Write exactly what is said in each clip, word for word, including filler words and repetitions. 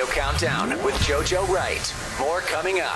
Radio Countdown with JoJo Wright. More coming up.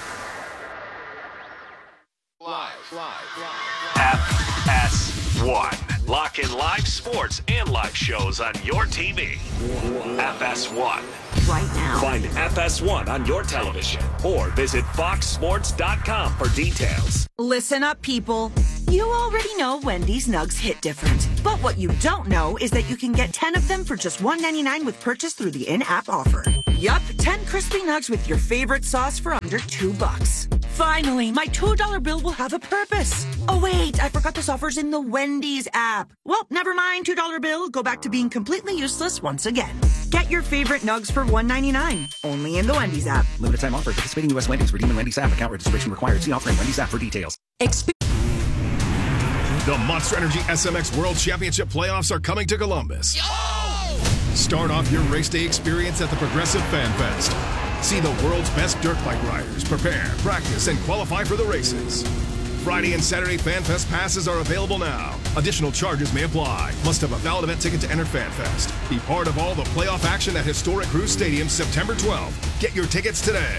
Live, live, live. F S one. Lock in live sports and live shows on your T V. F S one. Right now. Find F S one on your television or visit fox sports dot com for details. Listen up, people. You already know Wendy's Nugs hit different. But what you don't know is that you can get ten of them for just one ninety-nine with purchase through the in-app offer. Yup, ten crispy nugs with your favorite sauce for under two bucks. Finally, my two dollar bill will have a purpose. Oh, wait, I forgot this offer's in the Wendy's app. Well, never mind, two dollar bill. Go back to being completely useless once again. Get your favorite nugs for one ninety-nine. Only in the Wendy's app. Limited time offer. Participating U S Wendy's. Redeem in Wendy's app. Account registration required. See offering Wendy's app for details. Exp- The Monster Energy S M X World Championship playoffs are coming to Columbus. Oh! Start off your race day experience at the Progressive Fan Fest. See the world's best dirt bike riders prepare, practice, and qualify for the races. Friday and Saturday Fan Fest passes are available now. Additional charges may apply. Must have a valid event ticket to enter Fan Fest. Be part of all the playoff action at historic Cruz Stadium September twelfth. Get your tickets today.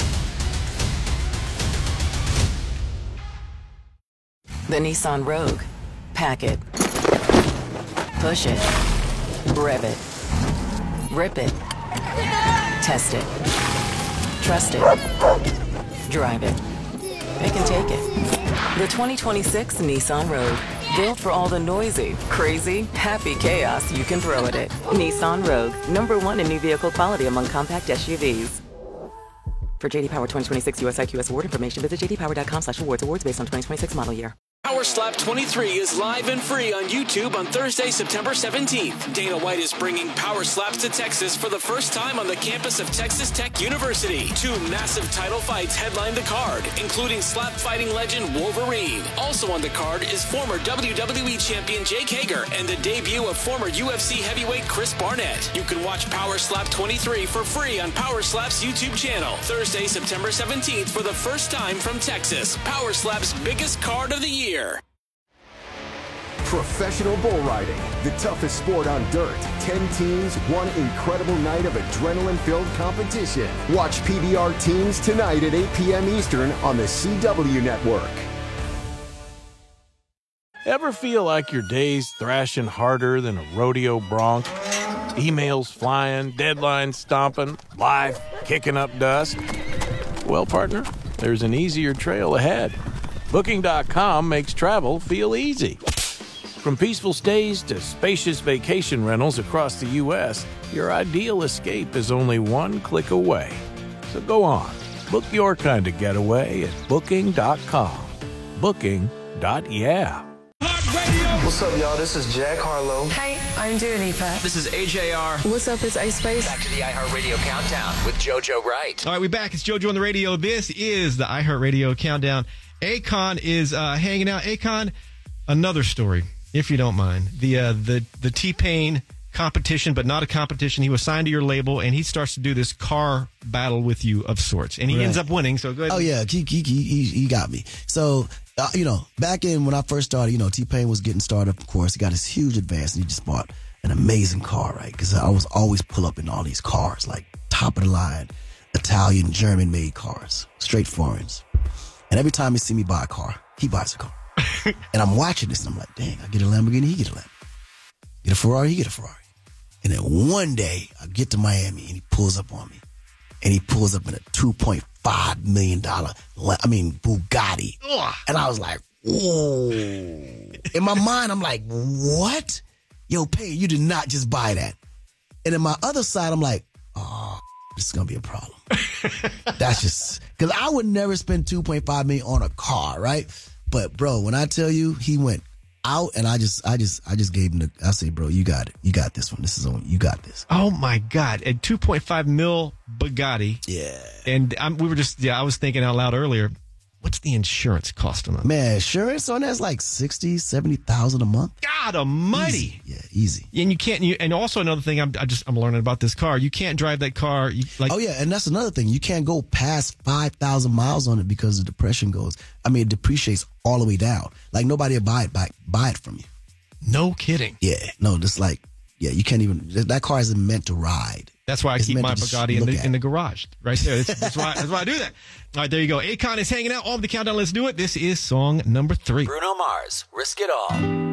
The Nissan Rogue. Pack it. Push it. Rev it. Rip it. Test it. Trust it. Drive it. It can take it. The twenty twenty-six Nissan Rogue. Built for all the noisy, crazy, happy chaos you can throw at it. Nissan Rogue. Number one in new vehicle quality among compact S U Vs. For J D Power twenty twenty-six U S I Q S award information, visit j d power dot com slash awards. Awards based on twenty twenty-six model year. Power Slap twenty-three is live and free on YouTube on Thursday, September seventeenth. Dana White is bringing Power Slaps to Texas for the first time on the campus of Texas Tech University. Two massive title fights headline the card, including slap fighting legend Wolverine. Also on the card is former W W E champion Jake Hager and the debut of former U F C heavyweight Chris Barnett. You can watch Power Slap twenty-three for free on Power Slap's YouTube channel. Thursday, September seventeenth for the first time from Texas. Power Slap's biggest card of the year. Professional bull riding, the toughest sport on dirt. Ten teams, one incredible night of adrenaline-filled competition. Watch P B R Teams tonight at eight p.m. Eastern on the C W Network. Ever feel like your day's thrashing harder than a rodeo bronc? Emails flying, deadlines stomping, life kicking up dust? Well, partner, there's an easier trail ahead. Booking dot com makes travel feel easy. From peaceful stays to spacious vacation rentals across the U S, your ideal escape is only one click away. So go on, book your kind of getaway at booking dot com. Booking. Yeah. What's up, y'all? This is Jack Harlow. Hey, I'm Dua Lipa. This is A J R. What's up? It's Ice Spice. Back to the iHeartRadio Countdown with JoJo Wright. All right, we're back. It's JoJo on the radio. This is the iHeartRadio Countdown. Akon is uh, hanging out. Akon, another story, if you don't mind. The uh, the the T-Pain competition, but not a competition. He was signed to your label, and he starts to do this car battle with you of sorts, and he right. ends up winning. So go ahead. Oh yeah, he he he, he got me. So uh, you know, back in when I first started, you know, T-Pain was getting started. Of course, he got his huge advance, and he just bought an amazing car, right? Because I was always pull up in all these cars, like top of the line, Italian, German made cars, straight foreigns. And every time he see me buy a car, he buys a car. And I'm watching this, and I'm like, dang, I get a Lamborghini, he get a Lamborghini. Get a Ferrari, he get a Ferrari. And then one day, I get to Miami, and he pulls up on me. And he pulls up in a two point five million dollars, I mean, Bugatti. Ugh. And I was like, whoa. In my mind, I'm like, what? Yo, Payne, you did not just buy that. And in my other side, I'm like, oh, this is going to be a problem. That's just, because I would never spend two point five million dollars on a car, right? But, bro, when I tell you, he went out, and I just, I just, I just gave him the, I say, bro, you got it. You got this one. This is on, you got this. Oh my God. A two point five mil Bugatti. Yeah. And I'm, we were just, yeah, I was thinking out loud earlier, what's the insurance cost on that? Man, insurance on that's like sixty, seventy thousand a month. God almighty. Easy. Yeah, easy. And you can't, you, and also another thing I'm, I just, I'm learning about this car. You can't drive that car. You, like, oh yeah. And that's another thing. You can't go past five thousand miles on it because the depression goes, I mean, it depreciates all the way down. Like nobody will buy it, buy, buy it from you. No kidding. Yeah. No, just like, yeah, you can't even, that car isn't meant to ride. That's why I It's keep meant my to just Bugatti in look the at. in the garage right there. That's, that's why that's why I do that. All right, there you go. Akon is hanging out on the countdown. Let's do it. This is song number three. Bruno Mars, Risk It All.